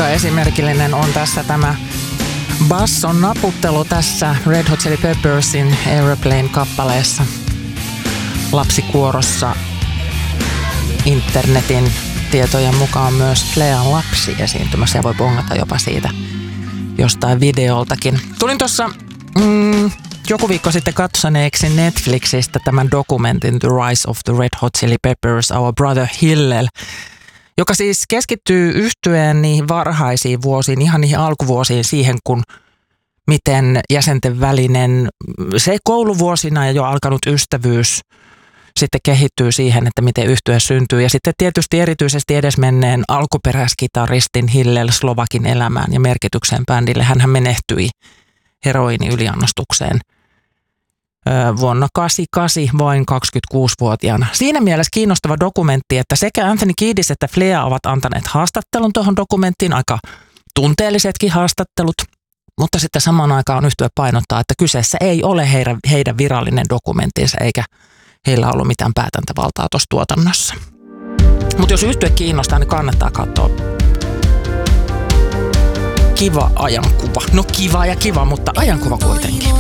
Aika esimerkillinen on tässä tämä basson naputtelu tässä Red Hot Chili Peppersin Aeroplane-kappaleessa. Lapsikuorossa internetin tietojen mukaan myös Flean lapsi esiintymässä ja voi bongata jopa siitä jostain videoltakin. Tulin tuossa joku viikko sitten katsoneeksi Netflixistä tämän dokumentin The Rise of the Red Hot Chili Peppers, Our Brother Hillel, joka siis keskittyy yhtyeen niihin varhaisiin vuosiin, ihan niihin alkuvuosiin siihen, kun miten jäsenten välinen se kouluvuosina ja jo alkanut ystävyys sitten kehittyy siihen, että miten yhtye syntyy. Ja sitten tietysti erityisesti edesmenneen alkuperäiskitaristin Hillel Slovakin elämään ja merkitykseen bändille. Hänhän menehtyi heroiiniyliannostukseen vuonna 1988 vain 26-vuotiaana. Siinä mielessä kiinnostava dokumentti, että sekä Anthony Kiedis että Flea ovat antaneet haastattelun tuohon dokumenttiin, aika tunteellisetkin haastattelut, mutta sitten samaan aikaan yhtye painottaa, että kyseessä ei ole heidän virallinen dokumenttinsa, eikä heillä ollut mitään päätäntävaltaa tuossa tuotannossa. Mutta jos yhtye kiinnostaa, niin kannattaa katsoa. Kiva ajankuva. No kiva ja kiva, mutta ajankuva kuitenkin.